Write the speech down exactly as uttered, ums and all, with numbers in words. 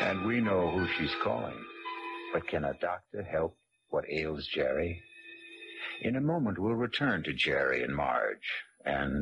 And we know who she's calling. But can a doctor help what ails Jerry? In a moment, we'll return to Jerry and Marge and